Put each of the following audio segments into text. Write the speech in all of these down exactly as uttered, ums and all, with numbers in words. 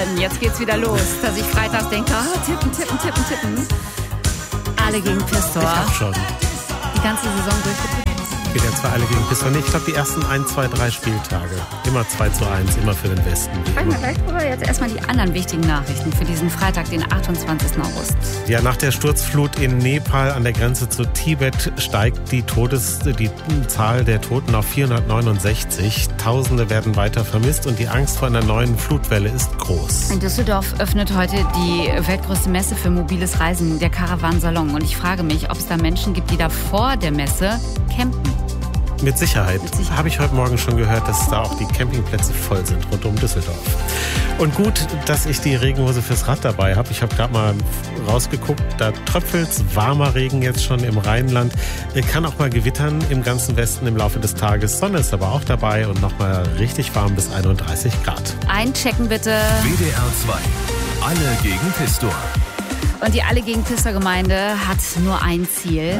tippen. Jetzt geht's wieder los, dass ich freitags denke, oh, tippen, tippen, tippen, tippen. Alle gegen Pistor. Ich hab schon. Die ganze Saison durchgetippt. Geht ja zwar alle gegen Pistor. Nee, ich glaube die ersten ein, zwei, drei Spieltage. Immer zwei zu eins, immer für den Westen. Sprechen wir gleich drüber. Jetzt erstmal die anderen wichtigen Nachrichten für diesen Freitag, den achtundzwanzigsten August. Ja, nach der Sturzflut in Nepal an der Grenze zu Tibet steigt die, Todes, die Zahl der Toten auf vierhundertneunundsechzig. Tausende werden weiter vermisst und die Angst vor einer neuen Flutwelle ist groß. In Düsseldorf öffnet heute die weltgrößte Messe für mobiles Reisen, der Caravan Salon. Und ich frage mich, ob es da Menschen gibt, die da vor der Messe campen. Mit Sicherheit. Mit Sicherheit. Habe ich heute Morgen schon gehört, dass da auch die Campingplätze voll sind rund um Düsseldorf. Und gut, dass ich die Regenhose fürs Rad dabei habe. Ich habe gerade mal rausgeguckt, da tröpfelt's, warmer Regen jetzt schon im Rheinland. Kann auch mal gewittern im ganzen Westen im Laufe des Tages. Sonne ist aber auch dabei und nochmal richtig warm bis einunddreißig Grad. Einchecken bitte. W D R zwei. Alle gegen Pistor. Und die Alle gegen Pistor Gemeinde hat nur ein Ziel.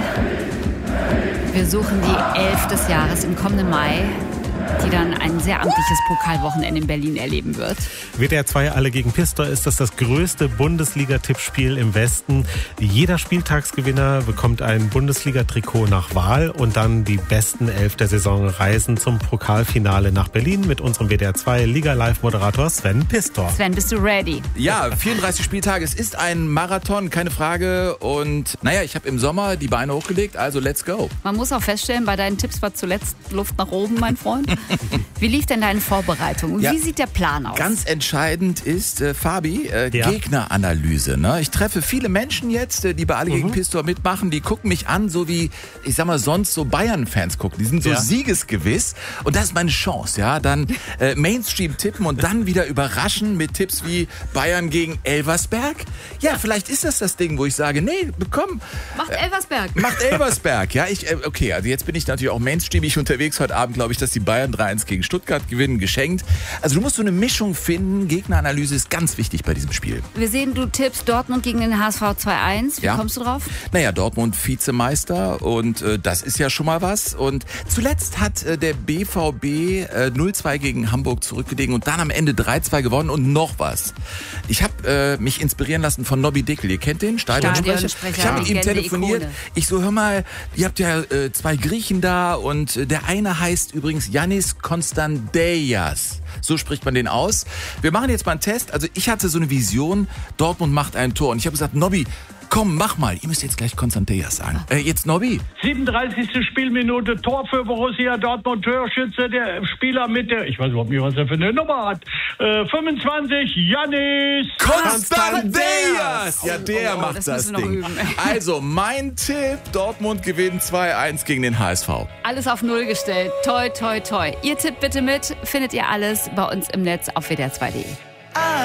Wir suchen die Elf des Jahres im kommenden Mai, die dann ein sehr amtliches Pokalwochenende in Berlin erleben wird. W D R zwei Alle gegen Pistor ist das das größte Bundesliga-Tippspiel im Westen. Jeder Spieltagsgewinner bekommt ein Bundesliga-Trikot nach Wahl und dann die besten Elf der Saison reisen zum Pokalfinale nach Berlin mit unserem W D R zwei Liga-Live-Moderator Sven Pistor. Sven, bist du ready? Ja, vierunddreißig Spieltage. Es ist ein Marathon, keine Frage. Und naja, ich habe im Sommer die Beine hochgelegt, also let's go. Man muss auch feststellen, bei deinen Tipps war zuletzt Luft nach oben, mein Freund. Wie lief denn deine Vorbereitung? Und Ja, wie sieht der Plan aus? Ganz entscheidend ist, äh, Fabi, äh, Ja. Gegneranalyse. Ne? Ich treffe viele Menschen jetzt, äh, die bei Alle gegen Mhm. Pistor mitmachen, die gucken mich an, so wie, ich sag mal, sonst so Bayern-Fans gucken. Die sind so Ja. siegesgewiss. Und das ist meine Chance, ja. Dann äh, Mainstream tippen und dann wieder überraschen mit Tipps wie Bayern gegen Elversberg. Ja, vielleicht ist das das Ding, wo ich sage, nee, komm, Macht Elversberg. macht Elversberg. Ja, ich, äh, okay, also jetzt bin ich natürlich auch mainstreamig unterwegs. Heute Abend glaube ich, dass die Bayern drei eins gegen Stuttgart gewinnen, geschenkt. Also du musst so eine Mischung finden. Gegneranalyse ist ganz wichtig bei diesem Spiel. Wir sehen, du tippst Dortmund gegen den H S V zwei eins. Wie Ja. kommst du drauf? Naja, Dortmund Vizemeister und äh, das ist ja schon mal was. Und zuletzt hat äh, der B V B äh, null zwei gegen Hamburg zurückgelegen und dann am Ende drei zwei gewonnen und noch was. Ich habe äh, mich inspirieren lassen von Nobby Dickel. Ihr kennt den? Stadionsprecher. Stadionsprecher, Ich habe mit ihm Legende, telefoniert. Ikone. Ich so, hör mal, ihr habt ja äh, zwei Griechen da und äh, der eine heißt übrigens Yannis Konstanteias. So spricht man den aus. Wir machen jetzt mal einen Test. Also ich hatte so eine Vision, Dortmund macht ein Tor. Und ich habe gesagt, Nobby, komm, mach mal. Ihr müsst jetzt gleich Konstanteias sagen. Äh, jetzt Nobby. siebenunddreißigste Spielminute, Tor für Borussia Dortmund, Torschütze, der Spieler mit der, ich weiß überhaupt nicht, was er für eine Nummer hat, äh, fünfundzwanzig, Yannis Konstanteias! Ja, der oh, oh, macht das das, müssen wir noch Ding. üben. Also, mein Tipp, Dortmund gewinnt zwei eins gegen den H S V. Alles auf Null gestellt. Toi, toi, toi. Ihr tippt bitte mit. Findet ihr alles bei uns im Netz auf W D R zwei punkt de.